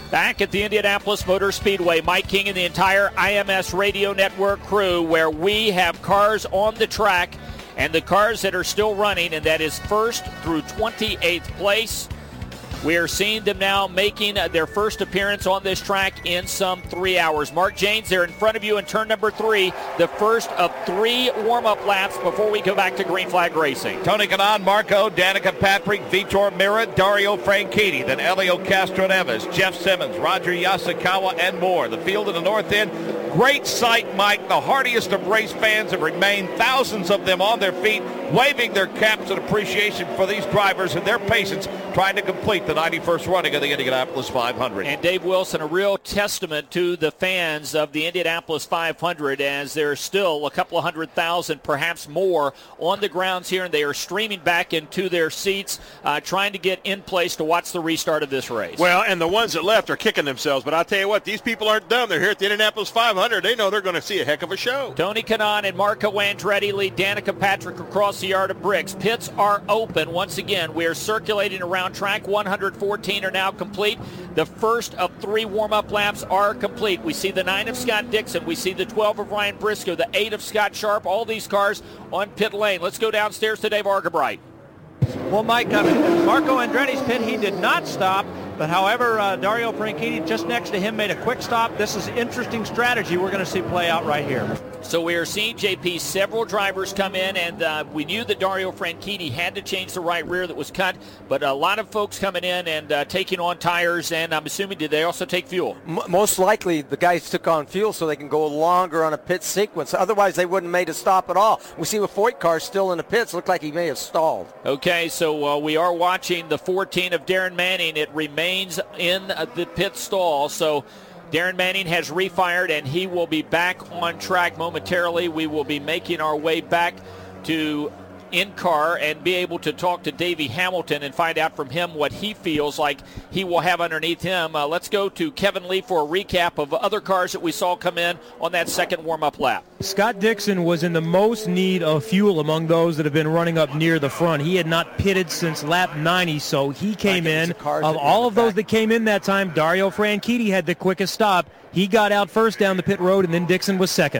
Back at the Indianapolis Motor Speedway, Mike King and the entire IMS Radio Network crew, where we have cars on the track and the cars that are still running, and that is 1st through 28th place. We are seeing them now making their first appearance on this track in some 3 hours. Mark Janes, they're in front of you in turn number 3, the first of 3 warm-up laps before we go back to green flag racing. Tony Kanaan, Marco, Danica Patrick, Vitor Mira, Dario Franchitti, then Elio Castroneves, Jeff Simmons, Roger Yasukawa, and more. The field in the north end, great sight, Mike. The hardiest of race fans have remained, thousands of them on their feet, waving their caps in appreciation for these drivers and their patience trying to complete the 91st running of the Indianapolis 500. And Dave Wilson, a real testament to the fans of the Indianapolis 500, as there's still a couple of 100,000, perhaps more, on the grounds here, and they are streaming back into their seats, trying to get in place to watch the restart of this race. Well, and the ones that left are kicking themselves, but I'll tell you what, these people aren't done. They're here at the Indianapolis 500. They know they're going to see a heck of a show. Tony Kanaan and Marco Andretti lead Danica Patrick across the yard of bricks. Pits are open. Once again, we are circulating around track. 114 are now complete. The first of 3 warm-up laps are complete. We see the 9 of Scott Dixon. We see the 12 of Ryan Briscoe, the 8 of Scott Sharp. All these cars on pit lane. Let's go downstairs to Dave Argabright. Well, Mike, Marco Andretti's pit, he did not stop. But however, Dario Franchitti just next to him made a quick stop. This is interesting strategy we're going to see play out right here. So we are seeing, JP, several drivers come in, and we knew that Dario Franchitti had to change the right rear that was cut, but a lot of folks coming in and taking on tires, and I'm assuming, did they also take fuel? Most likely the guys took on fuel so they can go longer on a pit sequence. Otherwise, they wouldn't have made a stop at all. We see with Foyt cars still in the pits. Looked like he may have stalled. Okay, so we are watching the 14 of Darren Manning. It remains in the pit stall, so Darren Manning has refired, and he will be back on track momentarily. We will be making our way back to in-car and be able to talk to Davey Hamilton and find out from him what he feels like he will have underneath him. Let's go to Kevin Lee for a recap of other cars that we saw come in on that second warm-up lap. Scott Dixon was in the most need of fuel among those that have been running up near the front. He had not pitted since lap 90, so he came in. Of all of those that came in that time, Dario Franchitti had the quickest stop. He got out first down the pit road, and then Dixon was second.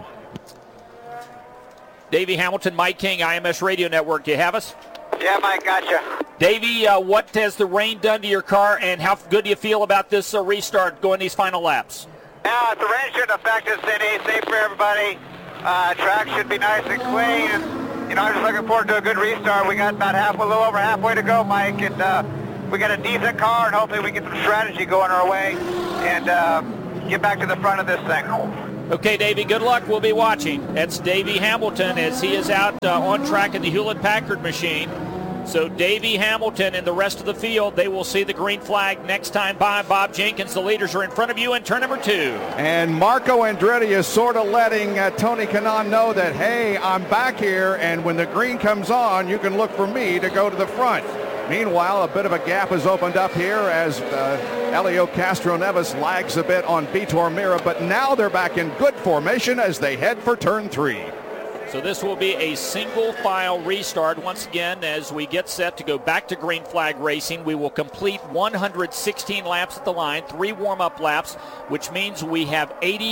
Davey Hamilton, Mike King, IMS Radio Network. Do you have us? Yeah, Mike, gotcha. Davey, what has the rain done to your car, and how good do you feel about this restart going these final laps? Yeah, the rain shouldn't affect us any. Safe for everybody. Track should be nice and clean. And, I'm just looking forward to a good restart. We got about a little over halfway to go, Mike, and we got a decent car, and hopefully we get some strategy going our way and get back to the front of this thing. Okay, Davey, good luck. We'll be watching. That's Davey Hamilton as he is out on track in the Hewlett-Packard machine. So Davey Hamilton and the rest of the field, they will see the green flag next time by. Bob Jenkins, the leaders are in front of you in turn number 2. And Marco Andretti is sort of letting Tony Kanaan know that, hey, I'm back here, and when the green comes on, you can look for me to go to the front. Meanwhile, a bit of a gap has opened up here as Elio Castroneves lags a bit on Vitor Mira, but now they're back in good formation as they head for turn 3. So this will be a single file restart once again as we get set to go back to green flag racing. We will complete 116 laps at the line, 3 warm-up laps, which means we have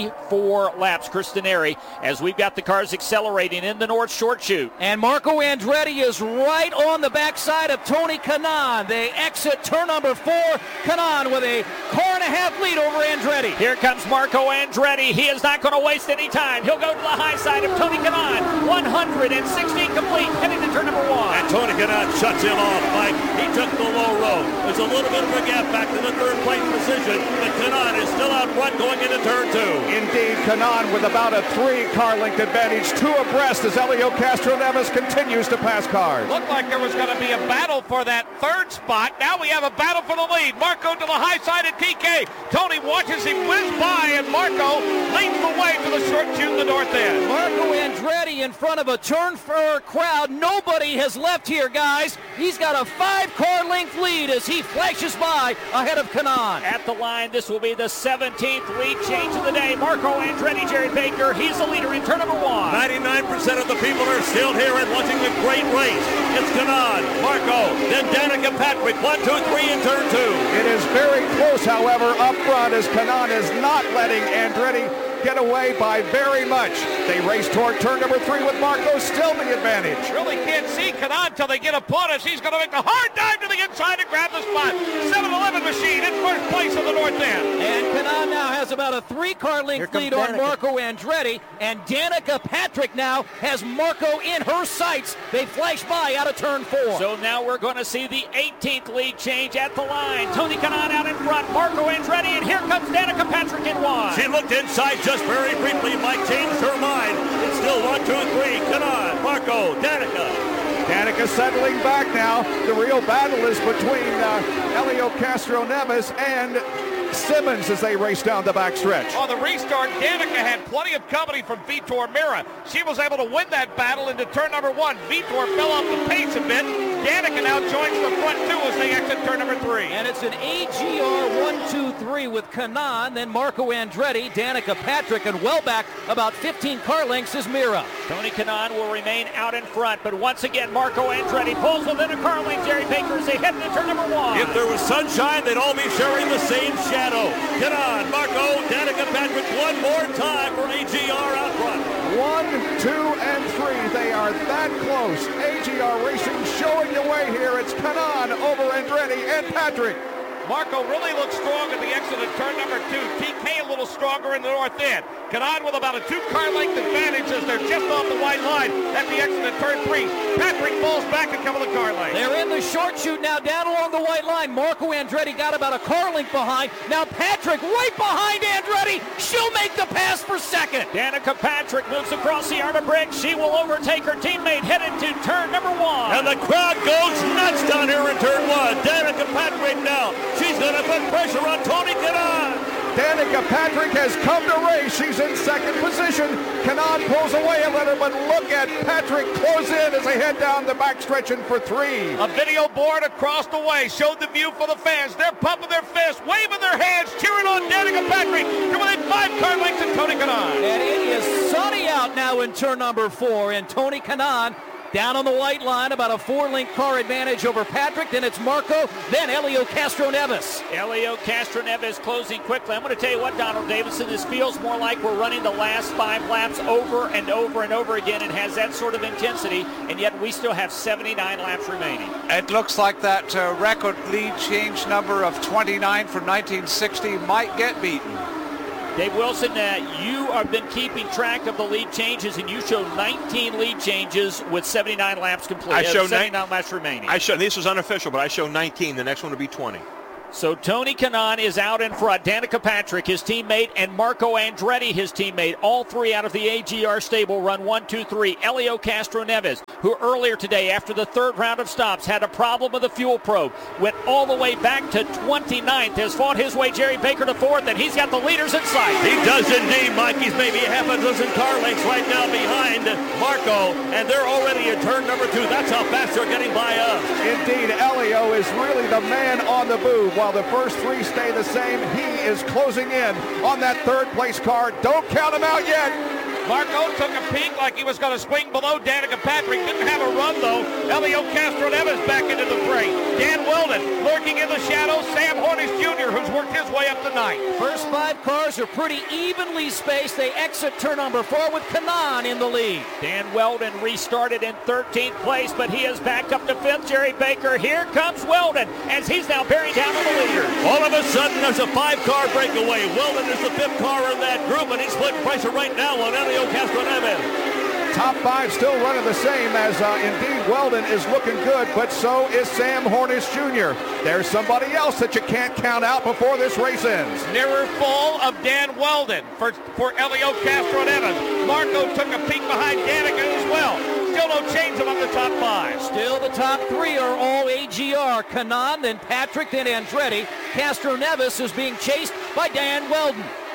84 laps, Chris Denari, as we've got the cars accelerating in the North Short Chute. And Marco Andretti is right on the backside of Tony Kanaan. They exit turn number 4. Kanaan with a car-and-a-half lead over Andretti. Here comes Marco Andretti. He is not going to waste any time. He'll go to the high side of Tony Kanaan. 116 complete, heading to turn number 1. And Tony Kanaan shuts him off, Mike. He took the low road. There's a little bit of a gap back to the third place position, but Kanaan is still out front going into turn 2. Indeed, Kanaan with about a 3-car length advantage, 2 abreast as Elio Castroneves continues to pass cars. Looked like there was going to be a battle for that third spot. Now we have a battle for the lead. Marco to the high side of TK. Tony watches him whiz by, and Marco leads the way to the short chute in the north end. Marco Andretti in front of a turn 4 crowd. Nobody has left here, guys. He's got a 5-car length lead as he flashes by ahead of Kanaan. At the line, this will be the 17th lead change of the day. Marco Andretti, Jerry Baker, he's the leader in turn number 1. 99% of the people are still here and watching a great race. It's Kanaan, Marco, then Danica Patrick. 1, 2, 3 in turn 2. It is very close, however, up front as Kanaan is not letting Andretti get away by very much. They race toward turn number 3 with Marco still the advantage. Really can't see Kanaan until they get a pull as he's going to make the hard dive to the inside to grab the spot. 7-Eleven machine in first place on the north end. And Kanaan now has about a 3-car length lead on Marco Andretti, and Danica Patrick now has Marco in her sights. They flash by out of turn 4. So now we're going to see the 18th lead change at the line. Tony Kanaan out in front, Marco Andretti, and here comes Danica Patrick in wide. She looked inside just very briefly. Mike changed her mind. It's still 1, 2, 3. Kanaan, Marco, Danica. Danica settling back now. The real battle is between Helio Castroneves and Simmons as they race down the backstretch. On the restart, Danica had plenty of company from Vitor Meira. She was able to win that battle into turn number 1. Vitor fell off the pace a bit. Danica now joins the front 2 as they exit turn number 3. And it's an AGR 1-2-3 with Kanaan, then Marco Andretti, Danica Patrick, and well back about 15 car lengths is Meira. Tony Kanaan will remain out in front, but once again, Marco Andretti pulls within a car length. Jerry Baker as they head into turn number 1. If there was sunshine, they'd all be sharing the same shadow. Kanaan, Marco, Danica Patrick, one more time for AGR out front. 1, 2, and 3. They are that close. AGR Racing showing the way here. It's Kanaan over Andretti and Patrick. Marco really looks strong at the exit of turn number 2. TK a little stronger in the north end. Kanaan with about a 2-car length advantage as they're just off the white line at the exit of turn 3. Patrick falls back a couple of car lengths. They're in the short chute now down along the white line. Marco Andretti got about a car length behind. Now Patrick right behind Andretti. She'll make the pass for second. Danica Patrick moves across the Arna Bridge. She will overtake her teammate headed to turn number 1. And the crowd goes nuts down here in turn 1. Danica Patrick now. She's going to put pressure on Tony Kanaan. Danica Patrick has come to race. She's in second position. Kanaan pulls away a little, but look at Patrick close in as they head down the backstretch in for 3. A video board across the way showed the view for the fans. They're pumping their fists, waving their hands, cheering on Danica Patrick to within 5 car lengths of Tony Kanaan. And it is sunny out now in turn number 4, and Tony Kanaan down on the white line, about a 4-length car advantage over Patrick. Then it's Marco, then Helio Castroneves. Helio Castroneves closing quickly. I'm going to tell you what, Donald Davidson, this feels more like we're running the last 5 laps over and over and over again. It has that sort of intensity, and yet we still have 79 laps remaining. It looks like that record lead change number of 29 from 1960 might get beaten. Dave Wilson, you have been keeping track of the lead changes, and you show 19 lead changes with 79 laps complete. I show 79 laps remaining. This is unofficial, but I show 19. The next one will be 20. So Tony Kanaan is out in front. Danica Patrick, his teammate, and Marco Andretti, his teammate. All 3 out of the AGR stable run 1, 2, 3. Helio Castroneves, who earlier today, after the 3rd round of stops, had a problem with the fuel probe, went all the way back to 29th, has fought his way, Jerry Baker, to 4th, and he's got the leaders in sight. He does indeed, Mike. He's maybe half a dozen car lengths right now behind Marco, and they're already in turn number 2. That's how fast they're getting by us. Indeed, Helio is really the man on the move. While the first 3 stay the same, he is closing in on that 3rd place car. Don't count him out yet. Marco took a peek like he was going to swing below Danica Patrick. Didn't have a run, though. Helio Castroneves back into the fray. Dan Weldon lurking in the shadows. Sam Hornish Jr., who's worked his way up to 9th. First 5 cars are pretty evenly spaced. They exit turn number 4 with Kanaan in the lead. Dan Weldon restarted in 13th place, but he is back up to 5th. Jerry Baker, here comes Weldon, as he's now bearing down on the leader. All of a sudden, there's a 5-car breakaway. Weldon is the 5th car in that group, and he's putting pressure right now on Helio Castroneves. Top 5 still running the same as indeed Weldon is looking good, but so is Sam Hornish Jr. There's somebody else that you can't count out before this race ends. Mirror full of Dan Weldon for Helio Castroneves. Marco took a peek behind Danica as well. Still no change among the top 5. Still the top 3 are all AGR. Kanaan, then Patrick, then Andretti. Castroneves is being chased by Dan Weldon.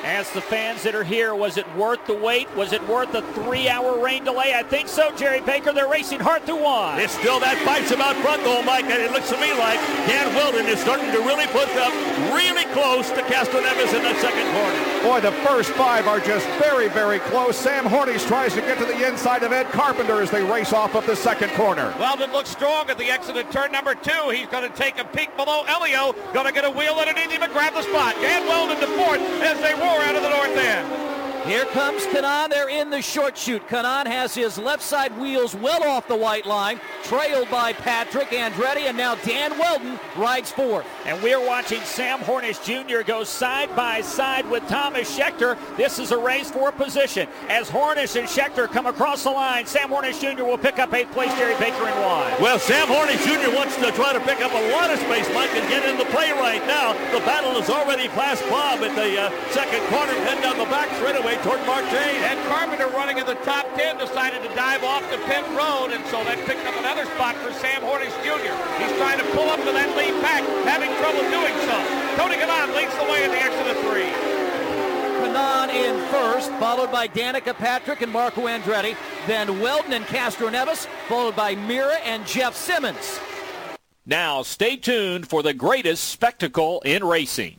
Ask the fans that are here, was it worth the wait? Was it worth a 3-hour rain delay? I think so, Jerry Baker. They're racing hard through one. It's still that fight's about front, though, Mike. And it looks to me like Dan Weldon is starting to really push up really close to Castroneves in that second corner. Boy, the first 5 are just very, very close. Sam Hornish tries to get to the inside of Ed Carpenter as they race off of the second corner. Weldon looks strong at the exit of turn number 2. He's going to take a peek below Elio. Going to get a wheel underneath him and grab the spot. Dan Weldon to fourth as they roar out of the north end. Here comes Kanaan. They're in the short chute. Kanaan has his left side wheels well off the white line, trailed by Patrick Andretti, and now Dan Weldon rides fourth. And we're watching Sam Hornish Jr. go side by side with Thomas Scheckter. This is a race for position. As Hornish and Scheckter come across the line, Sam Hornish Jr. will pick up 8th place, Jerry Baker in 1. Well, Sam Hornish Jr. wants to try to pick up a lot of space, Mike, and get into play right now. The battle is already past Bob at the second corner, heading down the back straightaway toward Mark James. And Carpenter, running in the top 10, decided to dive off the pit road, and so that picked up another spot for Sam Hornish Jr. He's trying to pull up to that lead pack, having trouble doing so. Tony Kanaan leads the way in the exit of 3. Kanaan in first, followed by Danica Patrick and Marco Andretti. Then Weldon and Castroneves, followed by Mira and Jeff Simmons. Now stay tuned for the greatest spectacle in racing.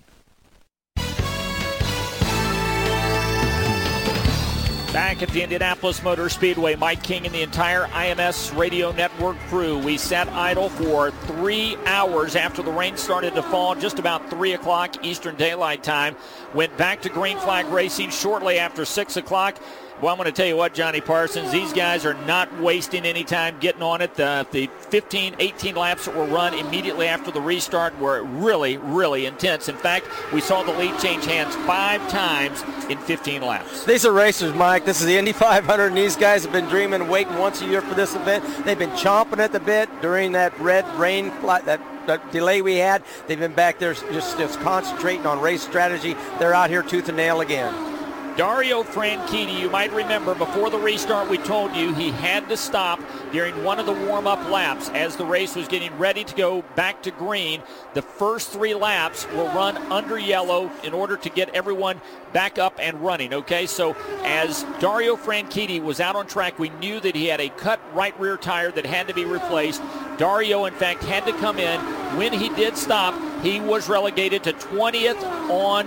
Back at the Indianapolis Motor Speedway, Mike King and the entire IMS Radio Network crew. We sat idle for 3 hours after the rain started to fall, just about 3 o'clock Eastern Daylight Time. Went back to green flag racing shortly after 6 o'clock. Well, I'm going to tell you what, Johnny Parsons, these guys are not wasting any time getting on it. The 15, 18 laps that were run immediately after the restart were really, really intense. In fact, we saw the lead change hands 5 times in 15 laps. These are racers, Mike. This is the Indy 500, and these guys have been dreaming, waiting once a year for this event. They've been chomping at the bit during that red rain, that delay we had. They've been back there just concentrating on race strategy. They're out here tooth and nail again. Dario Franchitti, you might remember before the restart we told you he had to stop during one of the warm-up laps as the race was getting ready to go back to green. The first 3 laps will run under yellow in order to get everyone back up and running, okay? So as Dario Franchitti was out on track, we knew that he had a cut right rear tire that had to be replaced. Dario, in fact, had to come in. When he did stop, he was relegated to 20th on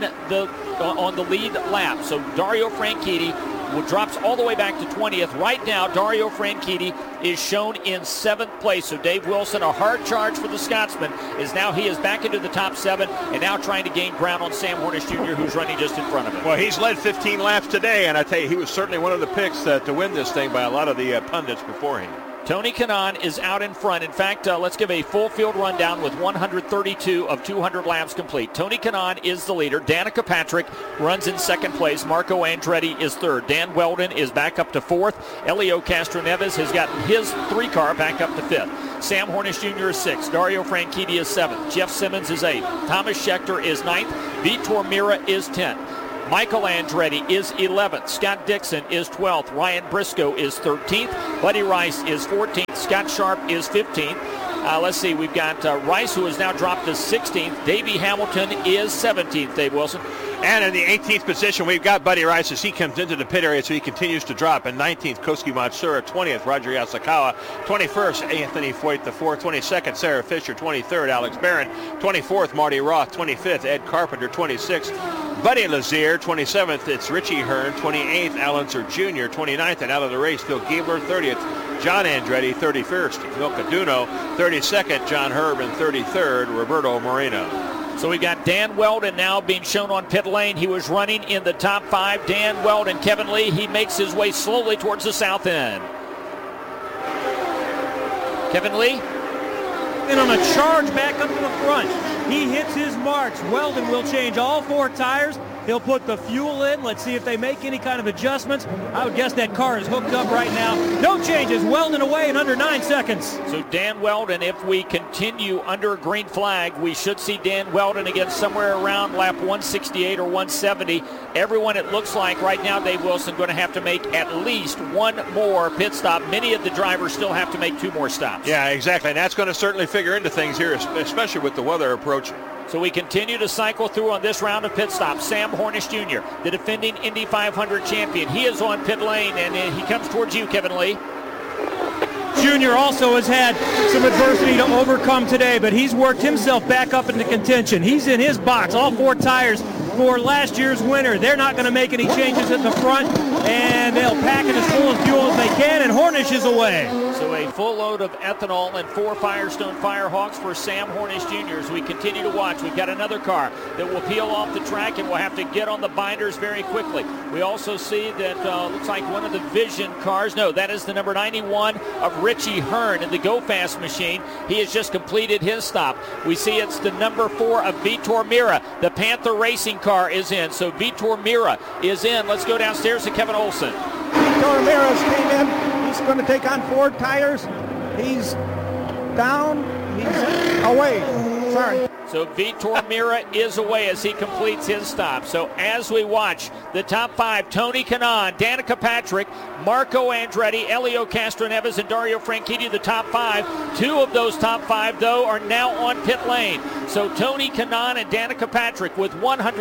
the lead lap. So Dario Franchitti drops all the way back to 20th. Right now, Dario Franchitti is shown in 7th place. So Dave Wilson, a hard charge for the Scotsman, he is back into the top 7 and now trying to gain ground on Sam Hornish Jr., who's running just in front of him. Well, he's led 15 laps today, and I tell you, he was certainly one of the picks to win this thing by a lot of the pundits beforehand. Tony Kanaan is out in front. In fact, let's give a full field rundown with 132 of 200 laps complete. Tony Kanaan is the leader. Danica Patrick runs in 2nd place. Marco Andretti is 3rd. Dan Weldon is back up to 4th. Elio Castroneves has gotten his 3-car back up to 5th. Sam Hornish Jr. is 6th. Dario Franchitti is 7th. Jeff Simmons is 8th. Thomas Scheckter is 9th. Vitor Mira is 10th. Michael Andretti is 11th. Scott Dixon is 12th. Ryan Briscoe is 13th. Buddy Rice is 14th. Scott Sharp is 15th. Let's see, we've got Rice, who has now dropped to 16th. Davey Hamilton is 17th, Dave Wilson. And in the 18th position, we've got Buddy Rice as he comes into the pit area, so he continues to drop. In 19th, Kosuke Matsura. 20th, Roger Yasukawa. 21st, Anthony Foyt IV. 22nd, Sarah Fisher. 23rd, Alex Barron. 24th, Marty Roth. 25th, Ed Carpenter. 26th, Buddy Lazier. 27th, it's Richie Hearn. 28th, Alan Sir Jr. 29th, and out of the race, Phil Giebler. 30th, John Andretti. 31st, Phil Caduno. 32nd, John Herb. And 33rd, Roberto Moreno. So we got Dan Weldon now being shown on pit lane. He was running in the top 5. Dan Weldon, Kevin Lee, he makes his way slowly towards the south end. Kevin Lee? And on a charge back up to the front. He hits his marks. Weldon will change all 4 tires. He'll put the fuel in. Let's see if they make any kind of adjustments. I would guess that car is hooked up right now. No changes. Weldon away in under 9 seconds. So Dan Weldon, if we continue under a green flag, we should see Dan Weldon again somewhere around lap 168 or 170. Everyone, it looks like right now, Dave Wilson, going to have to make at least 1 more pit stop. Many of the drivers still have to make 2 more stops. Yeah, exactly. And that's going to certainly figure into things here, especially with the weather approaching. So we continue to cycle through on this round of pit stops. Sam Hornish Jr., the defending Indy 500 champion. He is on pit lane, and he comes towards you, Kevin Lee. Junior also has had some adversity to overcome today, but he's worked himself back up into contention. He's in his box, all 4 tires for last year's winner. They're not going to make any changes at the front, and they'll pack it as full of fuel as they can, and Hornish is away. So a full load of ethanol and 4 Firestone Firehawks for Sam Hornish Jr. As we continue to watch, we've got another car that will peel off the track and will have to get on the binders very quickly. We also see that looks like one of the Vision cars. No, that is the number 91 of Richie Hearn in the Go Fast machine. He has just completed his stop. We see it's the number 4 of Vitor Mira. The Panther Racing car is in. So Vitor Mira is in. Let's go downstairs to Kevin Olson. Vitor Mira's came in. He's going to take on 4 tires. He's down. He's away. Sorry. So Vitor Mira is away as he completes his stop. So as we watch the top 5, Tony Kanaan, Danica Patrick, Marco Andretti, Elio Castroneves, and Dario Franchitti, the top 5. 2 of those top 5, though, are now on pit lane. So Tony Kanaan and Danica Patrick with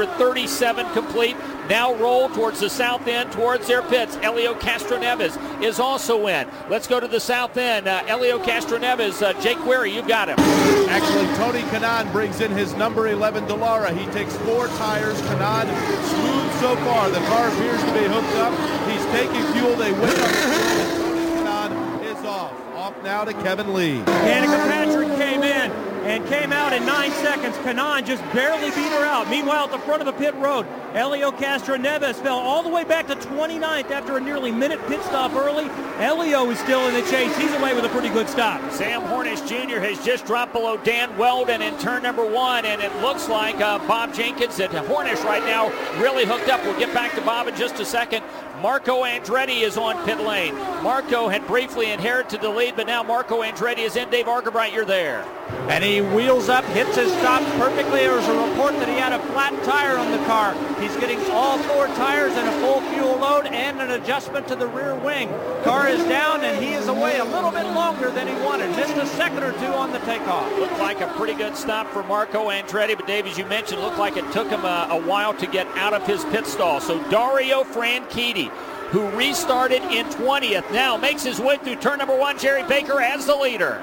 137 complete now roll towards the south end, towards their pits. Elio Castroneves is also in. Let's go to the south end. Elio Castroneves, Jake Query, you've got him. Actually, Tony Kanaan brings in his number 11 Dallara. He takes 4 tires. Kanaan smooth so far. The car appears to be hooked up. He's taking fuel. They wait up. Tony Kanaan is off. Off now to Kevin Lee. Danica Patrick came in and came out in 9 seconds. Kanaan just barely beat her out. Meanwhile, at the front of the pit road, Elio Castroneves fell all the way back to 29th after a nearly minute pit stop early. Elio is still in the chase. He's away with a pretty good stop. Sam Hornish Jr. has just dropped below Dan Weldon in turn number 1, and it looks like Bob Jenkins at Hornish right now really hooked up. We'll get back to Bob in just a second. Marco Andretti is on pit lane. Marco had briefly inherited the lead, but now Marco Andretti is in. Dave Argabright, you're there. And he wheels up, hits his stops perfectly. There was a report that he had a flat tire on the car. He's getting all 4 tires and a full fuel load and an adjustment to the rear wing. Car is down, and he is away a little bit longer than he wanted. Missed a second or 2 on the takeoff. Looked like a pretty good stop for Marco Andretti, but Dave, as you mentioned, looked like it took him a while to get out of his pit stall. So Dario Franchitti, who restarted in 20th, now makes his way through turn number 1. Jerry Baker as the leader.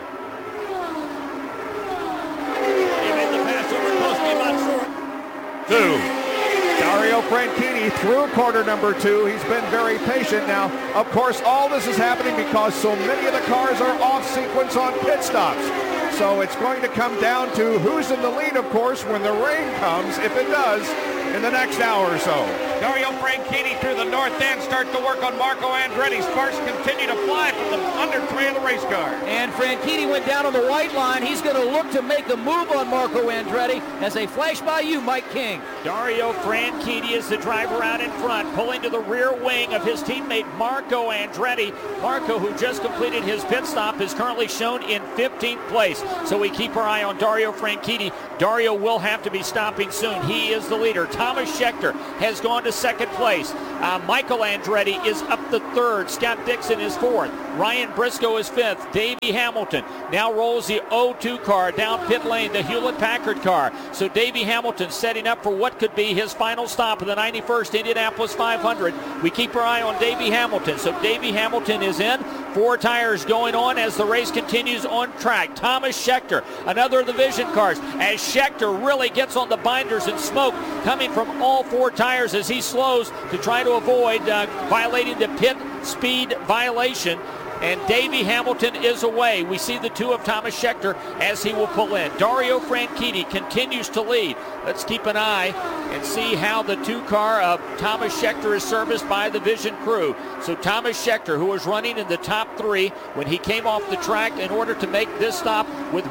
He made the pass over Koski Matsura. 2. Dario Franchitti through corner number 2. He's been very patient now. Of course, all this is happening because so many of the cars are off sequence on pit stops. So it's going to come down to who's in the lead, of course, when the rain comes, if it does, in the next hour or so. Dario Franchitti through the north end starts to work on Marco Andretti. Sparks continue to fly from the undertray of the race car. And Franchitti went down on the white line. He's going to look to make a move on Marco Andretti as they flash by you, Mike King. Dario Franchitti is the driver out in front, pulling to the rear wing of his teammate Marco Andretti. Marco, who just completed his pit stop, is currently shown in 15th place. So we keep our eye on Dario Franchitti. Dario will have to be stopping soon. He is the leader. Thomas Schechter has gone to second place. Michael Andretti is up to 3rd. Scott Dixon is 4th. Ryan Briscoe is 5th. Davey Hamilton now rolls the 0-2 car down pit lane, the Hewlett-Packard car. So Davey Hamilton setting up for what could be his final stop of the 91st Indianapolis 500. We keep our eye on Davey Hamilton. So Davey Hamilton is in. 4 tires going on as the race continues on track. Thomas Schechter, another of the Vision cars, as Schechter really gets on the binders and smoke coming from all 4 tires as he slows to try to avoid violating the pit speed violation. And Davey Hamilton is away. We see the 2 of Thomas Schechter as he will pull in. Dario Franchitti continues to lead. Let's keep an eye and see how the 2 car of Thomas Schechter is serviced by the Vision crew. So Thomas Schechter, who was running in the top 3 when he came off the track in order to make this stop with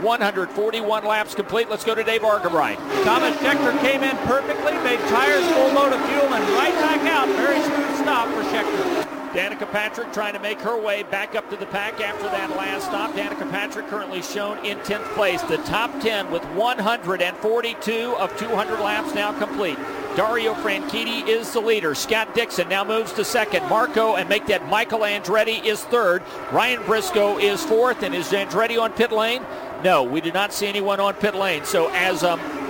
141 laps complete. Let's go to Dave Argabright. Thomas Schechter came in perfectly, made tires full load of fuel, and right back out. Very smooth stop for Schechter. Danica Patrick trying to make her way back up to the pack after that last stop. Danica Patrick currently shown in 10th place. The top 10 with 142 of 200 laps now complete. Dario Franchitti is the leader. Scott Dixon now moves to 2nd. Marco, and make that Michael Andretti, is 3rd. Ryan Briscoe is 4th. And is Andretti on pit lane? No, we did not see anyone on pit lane. So as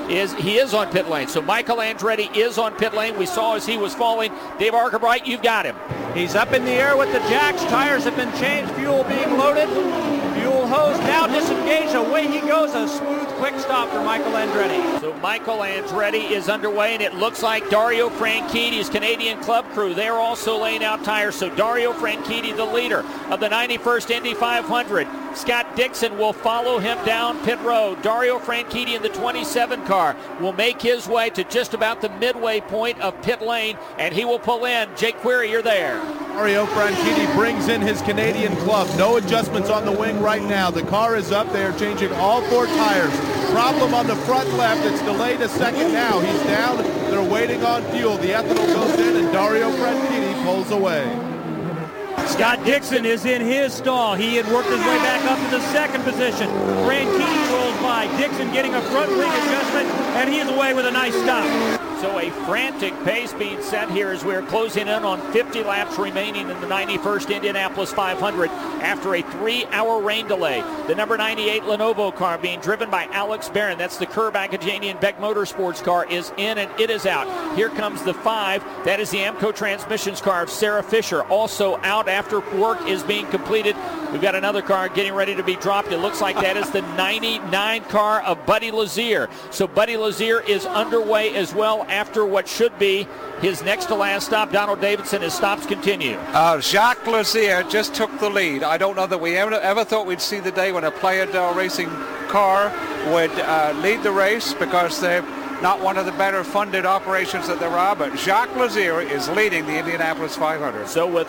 He is on pit lane. So Michael Andretti is on pit lane. We saw as he was falling. Dave Arkerbright, you've got him. He's up in the air with the jacks. Tires have been changed. Fuel being loaded. Fuel hose now disengaged. Away he goes. A smooth, quick stop for Michael Andretti. So Michael Andretti is underway, and it looks like Dario Franchitti's Canadian Club crew, they're also laying out tires. So Dario Franchitti, the leader of the 91st Indy 500. Scott Dixon will follow him down pit road. Dario Franchitti in the 27 car will make his way to just about the midway point of pit lane, and he will pull in. Jake Query, you're there. Dario Franchitti brings in his Canadian Club. No adjustments on the wing right now. The car is up. They are changing all 4 tires. Problem on the front left. It's delayed a second now. He's down. They're waiting on fuel. The ethanol goes in, and Dario Franchitti pulls away. Scott Dixon is in his stall. He had worked his way back up to the second position. Franchitti rolls by. Dixon getting a front wing adjustment, and he's away with a nice stop. So a frantic pace being set here as we're closing in on 50 laps remaining in the 91st Indianapolis 500 after a 3-hour rain delay. The number 98 Lenovo car being driven by Alex Barron. That's the Kerr Agajanian and Beck Motorsports car is in and it is out. Here comes the 5. That is the AMCO Transmissions car of Sarah Fisher. Also out after work is being completed. We've got another car getting ready to be dropped. It looks like that is the 99 car of Buddy Lazier. So Buddy Lazier is underway as well after what should be his next to last stop. Donald Davidson, his stops continue. Jacques Lazier just took the lead. I don't know that we ever thought we'd see the day when a Playa racing car would lead the race, because they're not one of the better funded operations that there are, but Jacques Lazier is leading the Indianapolis 500. So with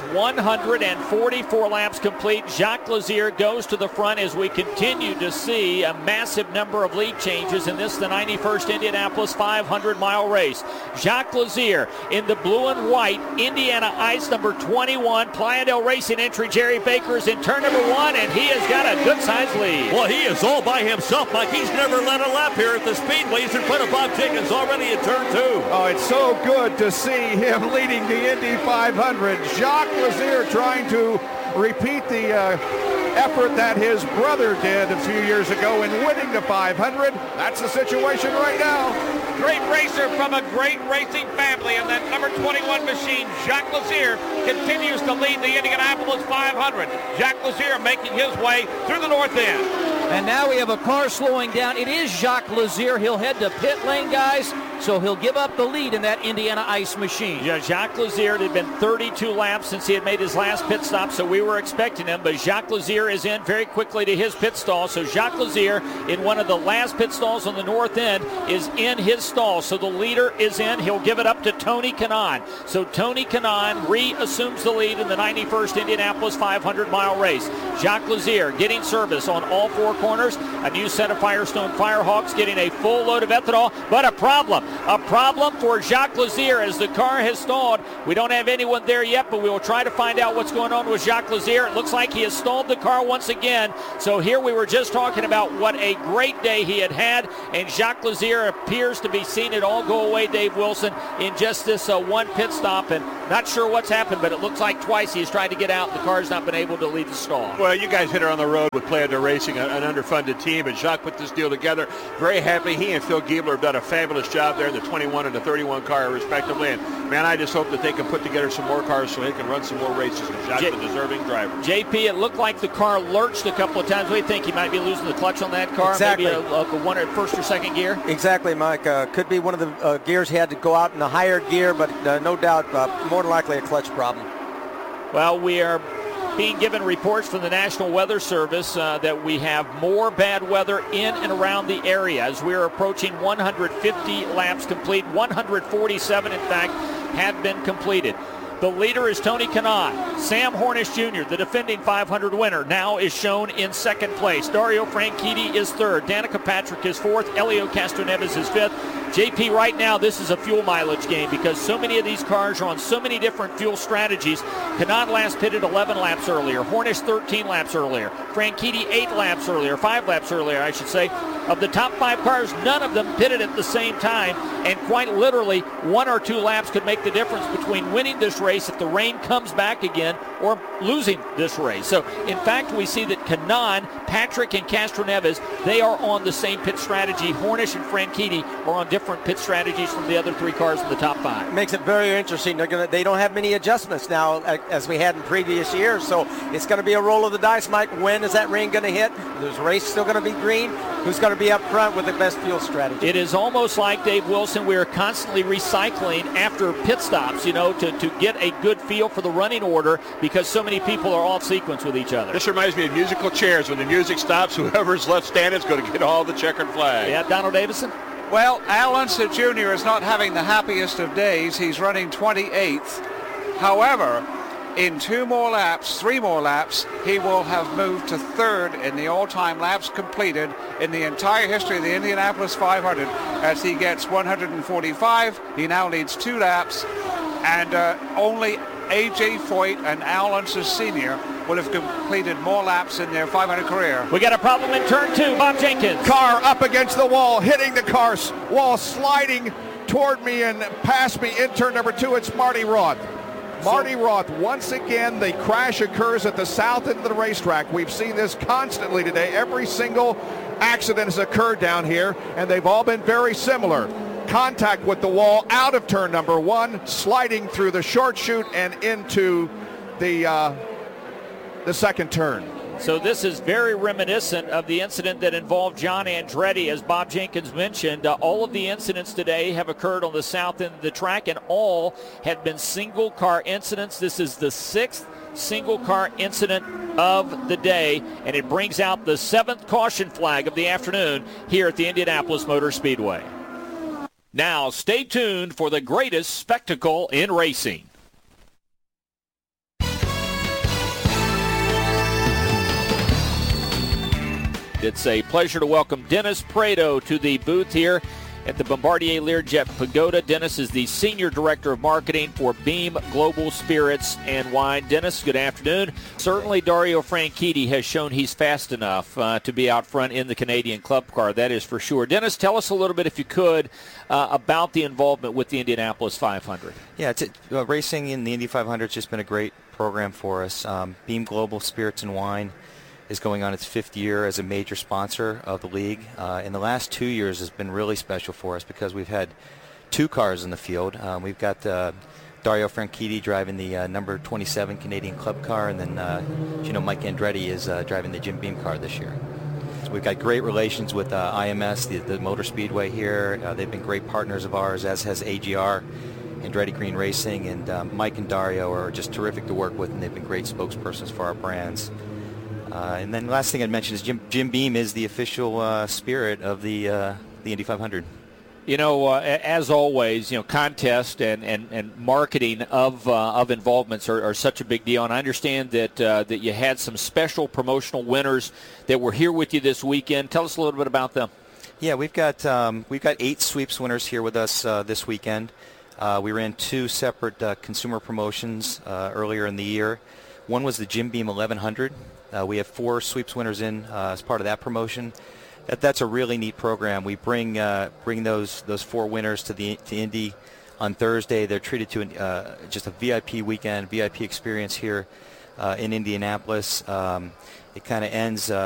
144 laps complete, Jacques Lazier goes to the front as we continue to see a massive number of lead changes in this, the 91st Indianapolis 500-mile race. Jacques Lazier in the blue and white Indiana Ice number 21 Playa del Racing entry. Jerry Baker is in turn number 1, and he has got a good-sized lead. Well, he is all by himself, Mike. He's never led a lap here at the Speedway. He's in front of Bob Jenkins already in turn 2. Oh, it's so good to see him leading the Indy 500. Jacques Lazier trying to repeat the effort that his brother did a few years ago in winning the 500. That's the situation right now. Great racer from a great racing family, and that number 21 machine, Jacques Lazier, continues to lead the Indianapolis 500. Jacques Lazier making his way through the north end. And now we have a car slowing down. It is Jacques Lazier. He'll head to pit lane, guys, so he'll give up the lead in that Indiana Ice machine. Yeah, Jacques Lazier, it had been 32 laps since he had made his last pit stop, so we were expecting him, but Jacques Lazier is in very quickly to his pit stall. So Jacques Lazier, in one of the last pit stalls on the north end, is in his stall. So the leader is in. He'll give it up to Tony Kanaan. So Tony Kanaan reassumes the lead in the 91st Indianapolis 500-mile race. Jacques Lazier getting service on all 4 corners. A new set of Firestone Firehawks getting a full load of ethanol, but a problem for Jacques Lazier as the car has stalled. We don't have anyone there yet, but we will try to find out what's going on with Jacques Lazier. It looks like he has stalled the car once again. So here we were just talking about what a great day he had, and Jacques Lazier appears to be seeing it all go away, Dave Wilson, in just this one pit stop, and not sure what's happened, but it looks like twice he's tried to get out. The car's not been able to leave the stall. Well, you guys hit her on the road with Playa del Racing, an underfunded team, and Jacques put this deal together very happily. He and Phil Giebler have done a fabulous job there in the 21 and the 31 car, respectively. And, man, I just hope that they can put together some more cars so he can run some more races. And Jacques is a deserving driver. JP, it looked like the car lurched a couple of times. What do you think? He might be losing the clutch on that car? Exactly. Maybe a one or first or second gear? Exactly, Mike. Could be one of the gears he had to go out in a higher gear, but no doubt more than likely a clutch problem. Well, we are being given reports from the National Weather Service that we have more bad weather in and around the area as we're approaching 150 laps complete. 147, in fact, have been completed. The leader is Tony Kanaan. Sam Hornish Jr., the defending 500 winner, now is shown in second place. Dario Franchitti is third. Danica Patrick is fourth. Elio Castroneves is fifth. JP, right now, this is a fuel mileage game because so many of these cars are on so many different fuel strategies. Kanaan last pitted 11 laps earlier. Hornish 13 laps earlier. Franchitti 8 laps earlier, 5 laps earlier, I should say. Of the top 5 cars, none of them pitted at the same time, and quite literally 1 or 2 laps could make the difference between winning this race if the rain comes back again or losing this race. So in fact, we see that Kanaan, Patrick, and Castroneves, they are on the same pit strategy. Hornish and Franchitti are on different pit strategies from the other 3 cars in the top 5. Makes it very interesting. They don't have many adjustments now as we had in previous years, so it's going to be a roll of the dice, Mike. When is that rain going to hit? Is the race still going to be green? Who's going to be up front with the best fuel strategy? It is almost like, Dave Wilson, we are constantly recycling after pit stops, to get a good feel for the running order because so many people are off sequence with each other. This reminds me of musical chairs. When the music stops, whoever's left standing is going to get all the checkered flag. Yeah, Donald Davison? Well, Al Unser Jr. is not having the happiest of days. He's running 28th. However, in 3 more laps, he will have moved to 3rd in the all-time laps completed in the entire history of the Indianapolis 500 as he gets 145. He now leads 2 laps, and only A.J. Foyt and Al Unser Sr. will have completed more laps in their 500 career. We got a problem in turn 2. Bob Jenkins. Car up against the wall, hitting the car wall, sliding toward me and past me in turn number 2. It's Marty Roth. Marty Roth, once again, the crash occurs at the south end of the racetrack. We've seen this constantly today. Every single accident has occurred down here, and they've all been very similar. Contact with the wall out of turn number 1, sliding through the short chute and into the second turn. So this is very reminiscent of the incident that involved John Andretti, as Bob Jenkins mentioned. All of the incidents today have occurred on the south end of the track, and all have been single-car incidents. This is the 6th single-car incident of the day, and it brings out the 7th caution flag of the afternoon here at the Indianapolis Motor Speedway. Now, stay tuned for the greatest spectacle in racing. It's a pleasure to welcome Dennis Prado to the booth here at the Bombardier Learjet Pagoda. Dennis is the Senior Director of Marketing for Beam Global Spirits and Wine. Dennis, good afternoon. Certainly Dario Franchitti has shown he's fast enough to be out front in the Canadian Club car, that is for sure. Dennis, tell us a little bit, if you could, about the involvement with the Indianapolis 500. Yeah, racing in the Indy 500 has just been a great program for us. Beam Global Spirits and Wine is going on its 5th year as a major sponsor of the league. In the last 2 years has been really special for us because we've had 2 cars in the field. We've got Dario Franchitti driving the number 27 Canadian Club car, and then Mike Andretti is driving the Jim Beam car this year. So we've got great relations with IMS, the Motor Speedway here. They've been great partners of ours, as has AGR, Andretti Green Racing, and Mike and Dario are just terrific to work with, and they've been great spokespersons for our brands. And then last thing I'd mention is Jim Beam is the official spirit of the Indy 500. As always, contest and marketing of involvements are such a big deal. And I understand that you had some special promotional winners that were here with you this weekend. Tell us a little bit about them. Yeah, we've got 8 sweeps winners here with us this weekend. We ran 2 separate consumer promotions earlier in the year. One was the Jim Beam 1100. We have 4 sweeps winners in as part of that promotion. That's a really neat program. We bring those 4 winners to Indy on Thursday. They're treated to just a VIP weekend, VIP experience here in Indianapolis. It kind of ends